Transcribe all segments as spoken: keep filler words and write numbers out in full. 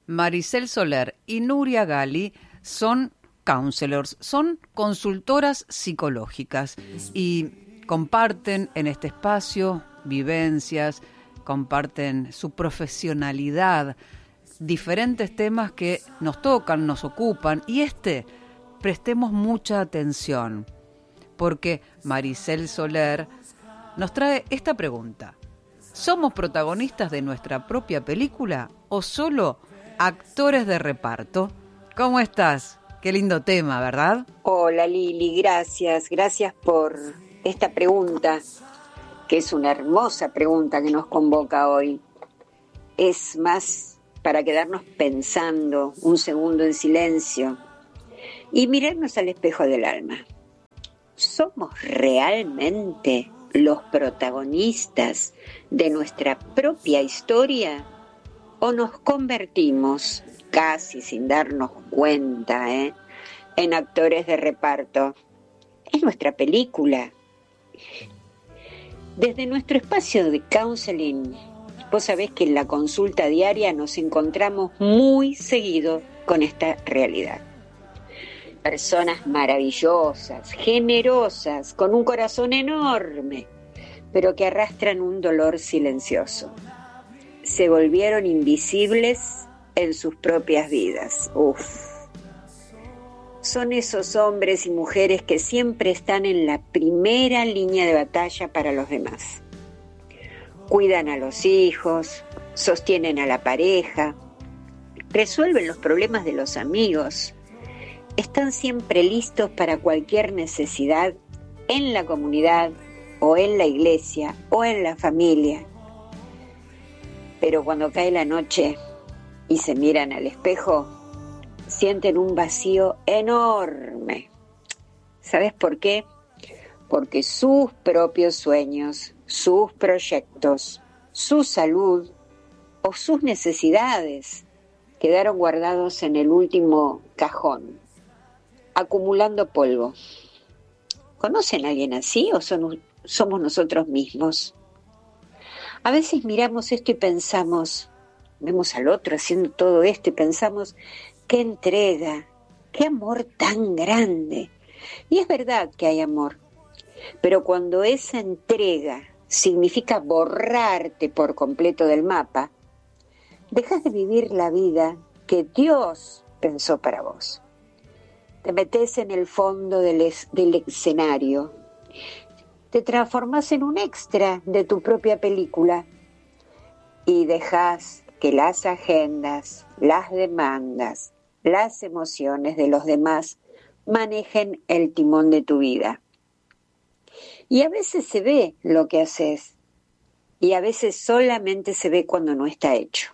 Maricel Soler y Nuria Gali son counselors, son consultoras psicológicas y comparten en este espacio vivencias, comparten su profesionalidad, diferentes temas que nos tocan, nos ocupan, y este, prestemos mucha atención, porque Maricel Soler nos trae esta pregunta: ¿somos protagonistas de nuestra propia película o solo actores de reparto? ¿Cómo estás? Qué lindo tema, ¿verdad? Hola Lili, gracias, gracias por esta pregunta, que es una hermosa pregunta que nos convoca hoy. Es más para quedarnos pensando un segundo en silencio y mirarnos al espejo del alma. ¿Somos realmente los protagonistas de nuestra propia historia o nos convertimos, casi sin darnos cuenta, ¿eh? en actores de reparto? Es nuestra película. Desde nuestro espacio de counseling, vos sabés que en la consulta diaria nos encontramos muy seguido con esta realidad. Personas maravillosas, generosas, con un corazón enorme, pero que arrastran un dolor silencioso. Se volvieron invisibles en sus propias vidas. Uf. Son esos hombres y mujeres que siempre están en la primera línea de batalla para los demás. Cuidan a los hijos, sostienen a la pareja, resuelven los problemas de los amigos, están siempre listos para cualquier necesidad en la comunidad o en la iglesia o en la familia. Pero cuando cae la noche y se miran al espejo, sienten un vacío enorme. ¿Sabes por qué? Porque sus propios sueños, sus proyectos, su salud o sus necesidades quedaron guardados en el último cajón, acumulando polvo. ¿Conocen a alguien así o son, somos nosotros mismos? A veces miramos esto y pensamos, vemos al otro haciendo todo esto y pensamos, qué entrega, qué amor tan grande. Y es verdad que hay amor, pero cuando esa entrega significa borrarte por completo del mapa, dejas de vivir la vida que Dios pensó para vos. Te metes en el fondo del, es, del escenario, te transformás en un extra de tu propia película y dejas que las agendas, las demandas, las emociones de los demás manejen el timón de tu vida. Y a veces se ve lo que haces y a veces solamente se ve cuando no está hecho.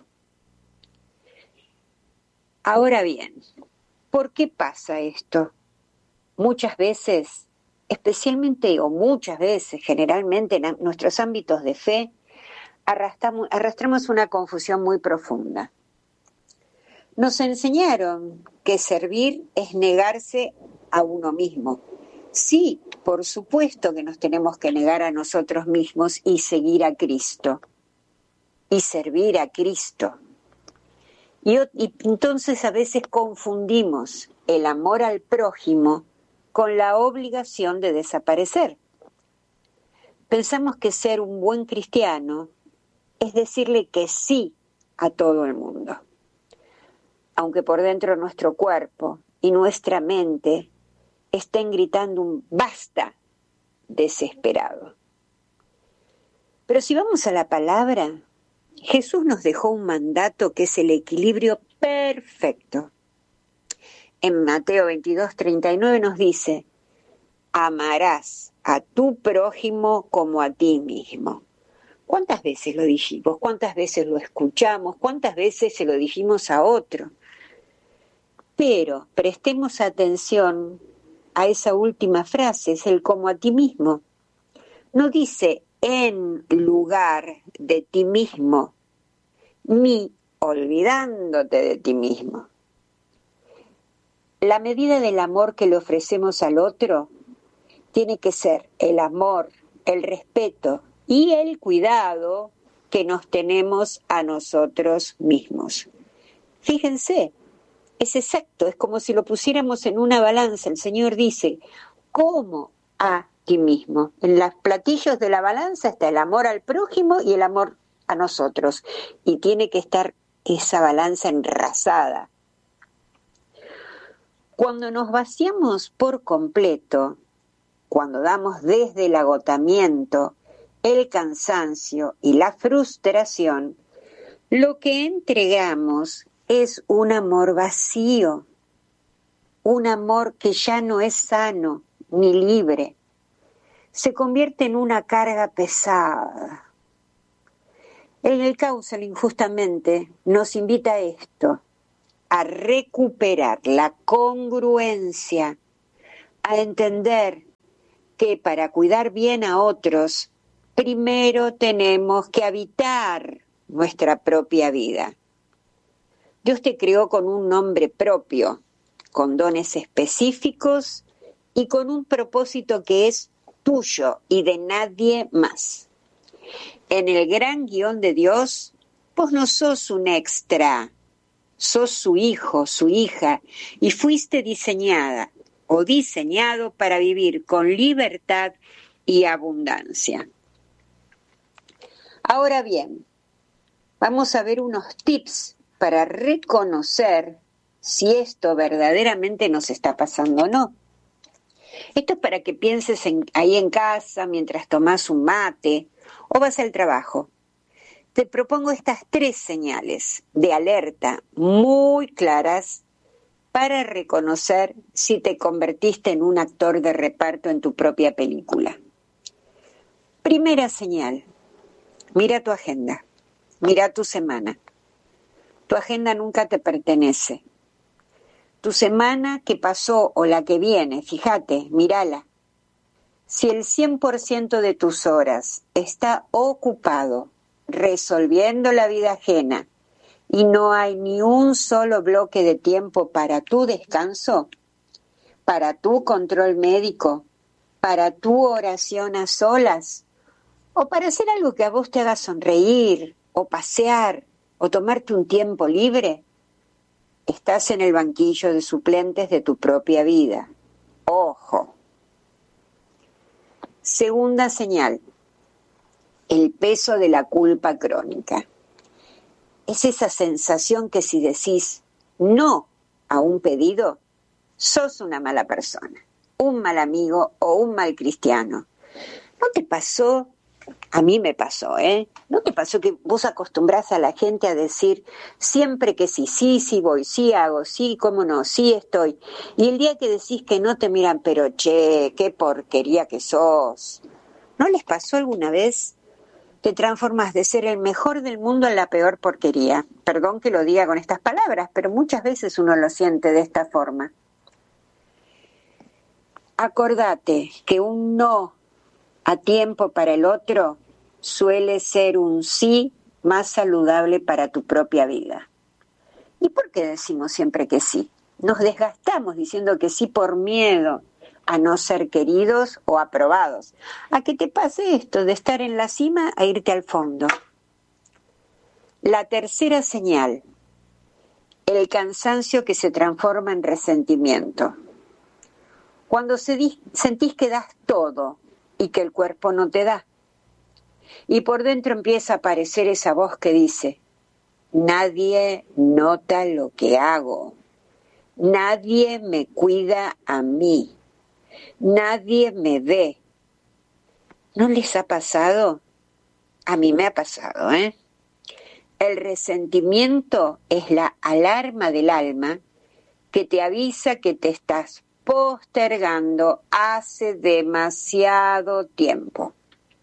Ahora bien, ¿por qué pasa esto? Muchas veces, especialmente o muchas veces, generalmente en nuestros ámbitos de fe, arrastramos, arrastramos una confusión muy profunda. Nos enseñaron que servir es negarse a uno mismo. Sí, por supuesto que nos tenemos que negar a nosotros mismos y seguir a Cristo. Y servir a Cristo. Y, y entonces a veces confundimos el amor al prójimo con la obligación de desaparecer. Pensamos que ser un buen cristiano es decirle que sí a todo el mundo. Aunque por dentro nuestro cuerpo y nuestra mente estén gritando un basta desesperado. Pero si vamos a la palabra, Jesús nos dejó un mandato que es el equilibrio perfecto. En Mateo veintidós, treinta y nueve nos dice, amarás a tu prójimo como a ti mismo. ¿Cuántas veces lo dijimos? ¿Cuántas veces lo escuchamos? ¿Cuántas veces se lo dijimos a otro? Pero prestemos atención a esa última frase, es el como a ti mismo. No dice en lugar de ti mismo, ni olvidándote de ti mismo. La medida del amor que le ofrecemos al otro tiene que ser el amor, el respeto y el cuidado que nos tenemos a nosotros mismos. Fíjense, es exacto, es como si lo pusiéramos en una balanza. El Señor dice, ¿cómo a ti mismo? En los platillos de la balanza está el amor al prójimo y el amor a nosotros. Y tiene que estar esa balanza enrasada. Cuando nos vaciamos por completo, cuando damos desde el agotamiento, el cansancio y la frustración, lo que entregamos es un amor vacío, un amor que ya no es sano ni libre. Se convierte en una carga pesada. En el counseling justamente nos invita a esto, a recuperar la congruencia, a entender que para cuidar bien a otros, primero tenemos que habitar nuestra propia vida. Dios te creó con un nombre propio, con dones específicos y con un propósito que es tuyo y de nadie más. En el gran guión de Dios, vos no sos un extra, sos su hijo, su hija, y fuiste diseñada o diseñado para vivir con libertad y abundancia. Ahora bien, vamos a ver unos tips para reconocer si esto verdaderamente nos está pasando o no. Esto es para que pienses en, ahí en casa mientras tomás un mate o vas al trabajo. Te propongo estas tres señales de alerta muy claras para reconocer si te convertiste en un actor de reparto en tu propia película. Primera señal, mira tu agenda, mira tu semana. Tu agenda nunca te pertenece. Tu semana que pasó o la que viene, fíjate, mírala. Si el cien por ciento de tus horas está ocupado resolviendo la vida ajena y no hay ni un solo bloque de tiempo para tu descanso, para tu control médico, para tu oración a solas, o para hacer algo que a vos te haga sonreír, o pasear, o tomarte un tiempo libre, estás en el banquillo de suplentes de tu propia vida. ¡Ojo! Segunda señal, el peso de la culpa crónica. Es esa sensación que si decís no a un pedido, sos una mala persona, un mal amigo o un mal cristiano. ¿No te pasó? A mí me pasó, ¿eh? ¿No te pasó que vos acostumbrás a la gente a decir siempre que sí, sí, sí voy, sí hago, sí, cómo no, sí estoy? Y el día que decís que no te miran, pero che, qué porquería que sos. ¿No les pasó alguna vez? Te transformas de ser el mejor del mundo en la peor porquería. Perdón que lo diga con estas palabras, pero muchas veces uno lo siente de esta forma. Acordate que un no a tiempo para el otro suele ser un sí más saludable para tu propia vida. ¿Y por qué decimos siempre que sí? Nos desgastamos diciendo que sí por miedo a no ser queridos o aprobados. A que te pase esto de estar en la cima a irte al fondo. La tercera señal, el cansancio que se transforma en resentimiento. Cuando se di- sentís que das todo y que el cuerpo no te da. Y por dentro empieza a aparecer esa voz que dice, nadie nota lo que hago, nadie me cuida a mí, nadie me ve. ¿No les ha pasado? A mí me ha pasado, ¿eh? El resentimiento es la alarma del alma que te avisa que te estás postergando hace demasiado tiempo.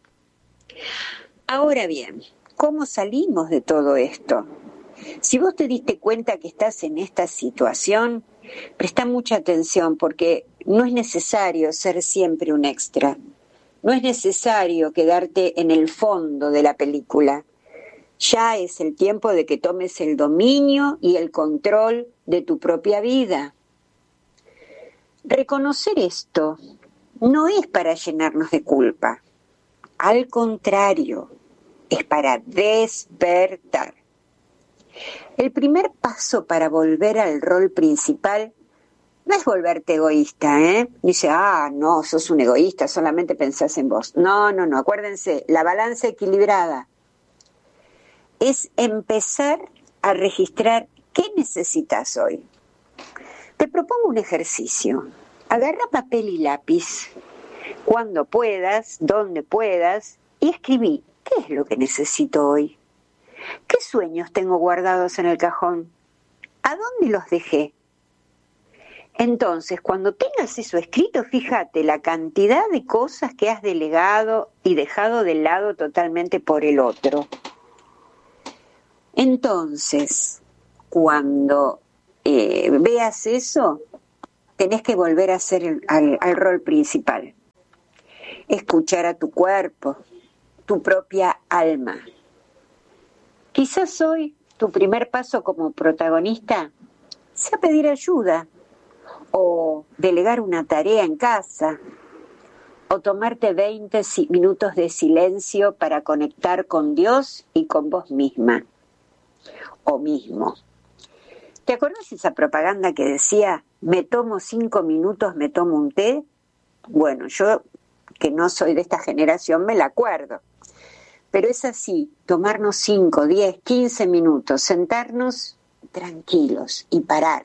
Ahora bien, ¿cómo salimos de todo esto? Si vos te diste cuenta que estás en esta situación, presta mucha atención porque no es necesario ser siempre un extra. No es necesario quedarte en el fondo de la película. Ya es el tiempo de que tomes el dominio y el control de tu propia vida. Reconocer esto no es para llenarnos de culpa. Al contrario, es para despertar. El primer paso para volver al rol principal no es volverte egoísta, ¿eh? Dice, ah, no, sos un egoísta, solamente pensás en vos. No, no, no, acuérdense, la balanza equilibrada es empezar a registrar qué necesitas hoy. Te propongo un ejercicio. Agarra papel y lápiz, cuando puedas, donde puedas, y escribí, ¿qué es lo que necesito hoy? ¿Qué sueños tengo guardados en el cajón? ¿A dónde los dejé? Entonces, cuando tengas eso escrito, fíjate la cantidad de cosas que has delegado y dejado de lado totalmente por el otro. Entonces, cuando eh, veas eso, tenés que volver a hacer el, al, al rol principal. Escuchar a tu cuerpo, tu propia alma. Quizás hoy tu primer paso como protagonista sea pedir ayuda, o delegar una tarea en casa, o tomarte veinte minutos de silencio para conectar con Dios y con vos misma o mismo. ¿Te acuerdas esa propaganda que decía, me tomo cinco minutos, me tomo un té? Bueno, yo que no soy de esta generación me la acuerdo. Pero es así, tomarnos cinco, diez, quince minutos, sentarnos tranquilos y parar.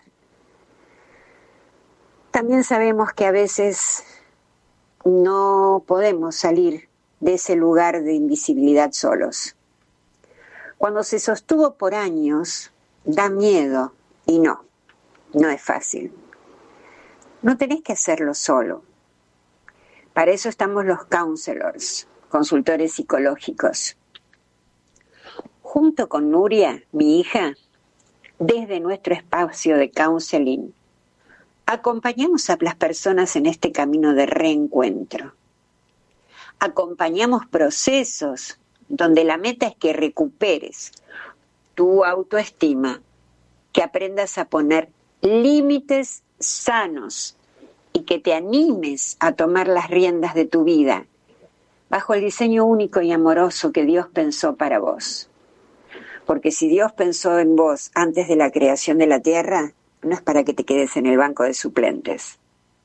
También sabemos que a veces no podemos salir de ese lugar de invisibilidad solos. Cuando se sostuvo por años, da miedo y no, no es fácil. No tenés que hacerlo solo. Para eso estamos los counselors, consultores psicológicos. Junto con Nuria, mi hija, desde nuestro espacio de counseling, acompañamos a las personas en este camino de reencuentro. Acompañamos procesos donde la meta es que recuperes tu autoestima, que aprendas a poner límites sanos y que te animes a tomar las riendas de tu vida bajo el diseño único y amoroso que Dios pensó para vos. Porque si Dios pensó en vos antes de la creación de la tierra, no es para que te quedes en el banco de suplentes.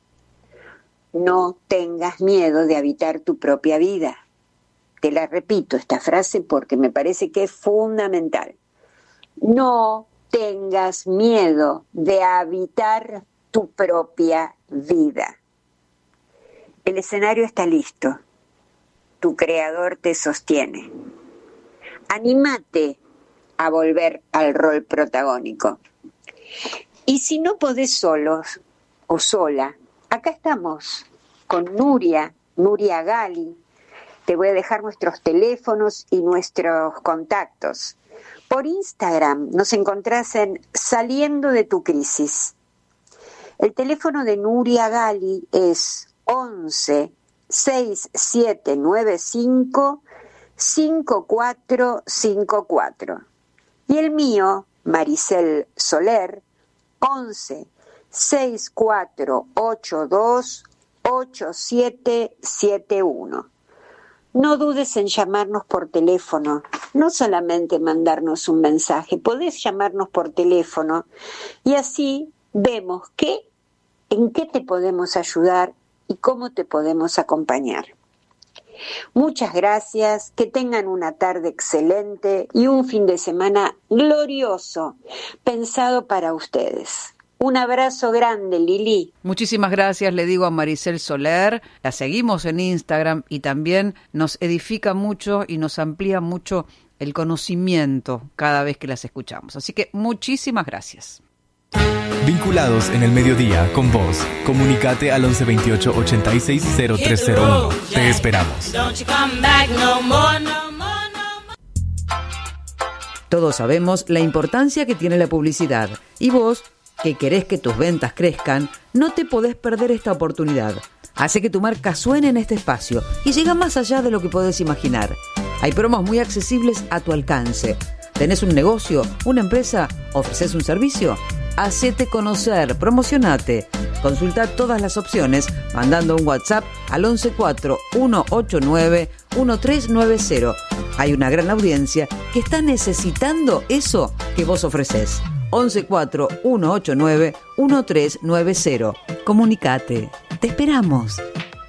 No tengas miedo de habitar tu propia vida. Te la repito esta frase porque me parece que es fundamental. No tengas miedo de habitar tu propia vida. El escenario está listo. Tu creador te sostiene. Anímate a volver al rol protagónico. Y si no podés solos o sola, acá estamos con Nuria, Nuria Gali. Te voy a dejar nuestros teléfonos y nuestros contactos. Por Instagram nos encontrás en Saliendo de tu Crisis. El teléfono de Nuria Gali es once, sesenta y siete noventa y cinco, cincuenta y cuatro cincuenta y cuatro. Y el mío, Maricel Soler, once, sesenta y cuatro ochenta y dos, ochenta y siete setenta y uno. No dudes en llamarnos por teléfono, no solamente mandarnos un mensaje, podés llamarnos por teléfono y así vemos qué, en qué te podemos ayudar y cómo te podemos acompañar. Muchas gracias, que tengan una tarde excelente y un fin de semana glorioso, pensado para ustedes. Un abrazo grande, Lili. Muchísimas gracias, le digo a Maricel Soler. La seguimos en Instagram y también nos edifica mucho y nos amplía mucho el conocimiento cada vez que las escuchamos. Así que muchísimas gracias. Vinculados en el mediodía con vos. Comunicate al once veintiocho ochenta y seis cero tres cero uno. Te esperamos. Todos sabemos la importancia que tiene la publicidad y vos, que querés que tus ventas crezcan, no te podés perder esta oportunidad. Hace que tu marca suene en este espacio y llega más allá de lo que podés imaginar. Hay promos muy accesibles a tu alcance. ¿Tenés un negocio, una empresa? ¿Ofreces un servicio? Hacete conocer, promocionate. Consulta todas las opciones mandando un WhatsApp al once cuatro uno ocho nueve uno tres nueve cero Hay una gran audiencia que está necesitando eso que vos ofrecés. once cuatro uno ocho nueve uno tres nueve cero. Comunicate. Te esperamos.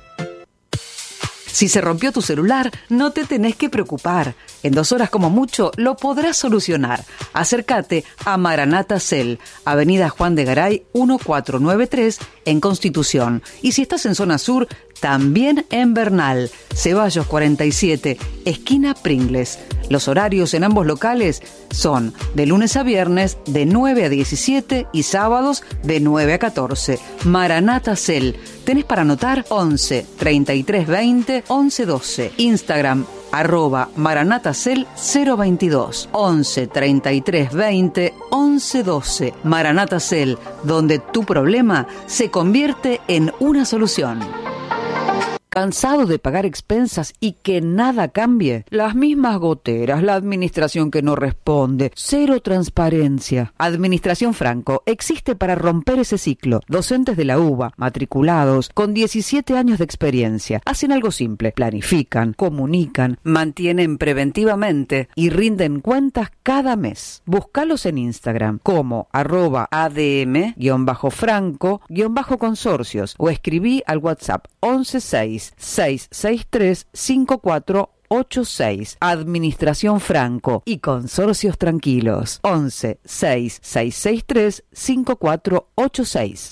Si se rompió tu celular, no te tenés que preocupar. En dos horas como mucho lo podrás solucionar. Acércate a Maranata Cell, Avenida Juan de Garay catorce noventa y tres en Constitución. Y si estás en zona sur, también en Bernal, Ceballos cuarenta y siete, esquina Pringles. Los horarios en ambos locales son de lunes a viernes de nueve a diecisiete y sábados de nueve a catorce. Maranata Cell. Tenés para anotar once treinta y tres veinte once doce. Instagram arroba maranatacel cero veintidós. once treinta y tres veinte once doce. Maranata Cell, donde tu problema se convierte en una solución. ¿Cansado de pagar expensas y que nada cambie? Las mismas goteras, la administración que no responde, cero transparencia. Administración Franco existe para romper ese ciclo. Docentes de la UBA, matriculados, con diecisiete años de experiencia, hacen algo simple: planifican, comunican, mantienen preventivamente y rinden cuentas cada mes. Búscalos en Instagram como arroba adm-franco-consorcios o escribí al WhatsApp once seis seis seis tres cinco cuatro ocho seis. Administración Franco y Consorcios Tranquilos. once seis seis seis tres cinco cuatro ocho seis.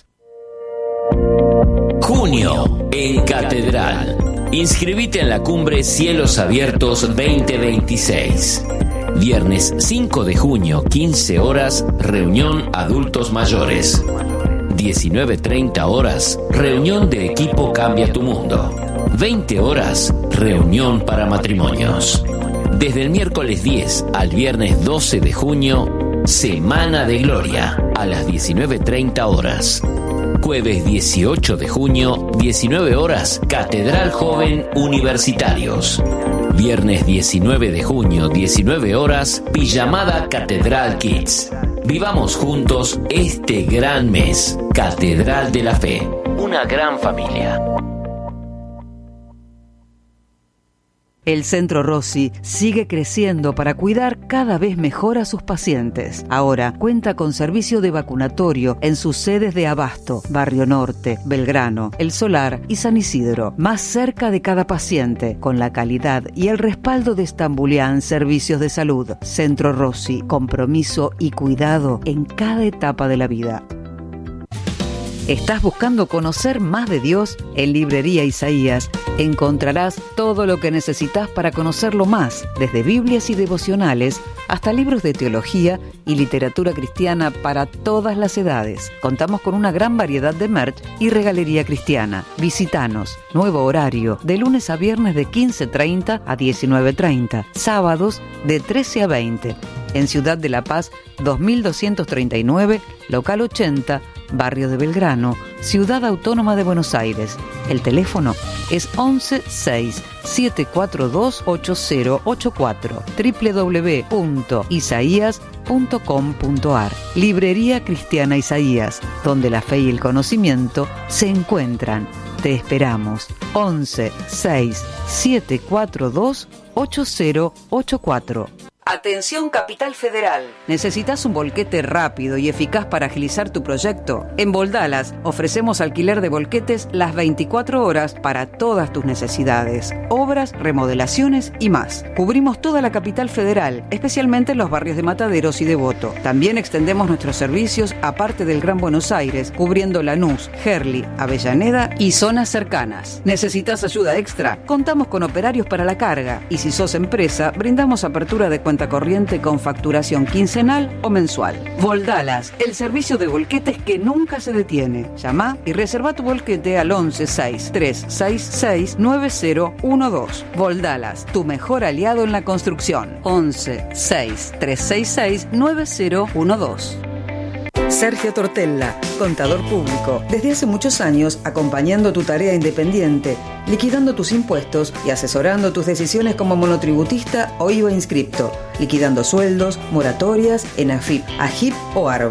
Junio en Catedral. Inscribite en la cumbre Cielos Abiertos veinte veintiséis. Viernes cinco de junio, quince horas, reunión adultos mayores. diecinueve treinta horas, reunión de equipo Cambia tu Mundo. veinte horas, reunión para matrimonios. Desde el miércoles diez al viernes doce de junio, Semana de Gloria, a las diecinueve treinta horas. Jueves dieciocho de junio, diecinueve horas, Catedral Joven Universitarios. Viernes diecinueve de junio, diecinueve horas, Pijamada Catedral Kids. Vivamos juntos este gran mes. Catedral de la Fe, una gran familia. El Centro Rossi sigue creciendo para cuidar cada vez mejor a sus pacientes. Ahora cuenta con servicio de vacunatorio en sus sedes de Abasto, Barrio Norte, Belgrano, El Solar y San Isidro, más cerca de cada paciente, con la calidad y el respaldo de Stambulian Servicios de Salud. Centro Rossi, compromiso y cuidado en cada etapa de la vida. ¿Estás buscando conocer más de Dios? En Librería Isaías encontrarás todo lo que necesitas para conocerlo más, desde Biblias y devocionales hasta libros de teología y literatura cristiana para todas las edades. Contamos con una gran variedad de merch y regalería cristiana. Visítanos. Nuevo horario, de lunes a viernes de quince treinta a diecinueve treinta, sábados de trece a veinte. En Ciudad de La Paz, dos mil doscientos treinta y nueve, local ochenta, Barrio de Belgrano, Ciudad Autónoma de Buenos Aires. El teléfono es once seis siete cuatro dos ocho cero ocho cuatro, doble u doble u doble u punto isaías punto com punto a r. Librería Cristiana Isaías, donde la fe y el conocimiento se encuentran. Te esperamos. once seis siete cuatro dos ocho cero ocho cuatro. Atención Capital Federal. ¿Necesitas un volquete rápido y eficaz para agilizar tu proyecto? En Voldalas ofrecemos alquiler de volquetes las veinticuatro horas para todas tus necesidades, obras, remodelaciones y más. Cubrimos toda la Capital Federal, especialmente en los barrios de Mataderos y Devoto. También extendemos nuestros servicios a parte del Gran Buenos Aires, cubriendo Lanús, Gerli, Avellaneda y zonas cercanas. ¿Necesitas ayuda extra? Contamos con operarios para la carga y si sos empresa, brindamos apertura de cuenta corriente con facturación quincenal o mensual. Voldalas, el servicio de volquetes que nunca se detiene. Llama y reserva tu volquete al once seis tres seis seis nueve cero uno dos. Voldalas, tu mejor aliado en la construcción. once seis tres seis seis nueve cero uno dos. Sergio Tortella, contador público, desde hace muchos años acompañando tu tarea independiente, liquidando tus impuestos y asesorando tus decisiones como monotributista o I V A inscripto, liquidando sueldos, moratorias en AFIP, AGIP o ARBA.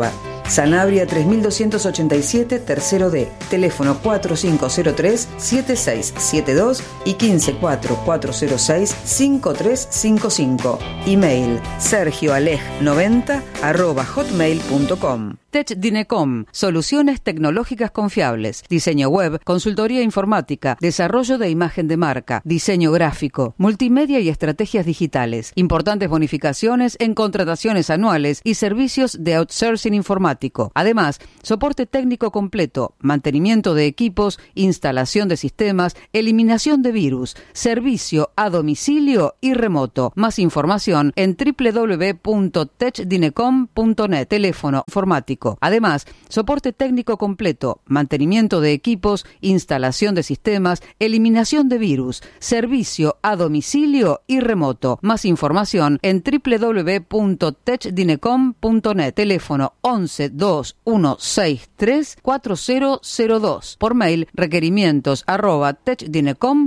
Sanabria tres mil doscientos ochenta y siete, tercero D. Teléfono cuatro cinco cero tres, siete seis siete dos y quince cuatro cuatro cero seis, cinco tres cinco cinco. Email sergioalej noventa arroba hotmail punto com. TechDinecom, soluciones tecnológicas confiables, diseño web, consultoría informática, desarrollo de imagen de marca, diseño gráfico, multimedia y estrategias digitales, importantes bonificaciones en contrataciones anuales y servicios de outsourcing informático. Además, soporte técnico completo, mantenimiento de equipos, instalación de sistemas, eliminación de virus, servicio a domicilio y remoto. Más información en doble u doble u doble u punto techdinecom punto net. Teléfono informático. Además, soporte técnico completo, mantenimiento de equipos, instalación de sistemas, eliminación de virus, servicio a domicilio y remoto. Más información en doble u doble u doble u punto techdinecom punto net. Teléfono once dos uno seis tres cuatro cero cero dos. Por mail requerimientos arroba techdinecom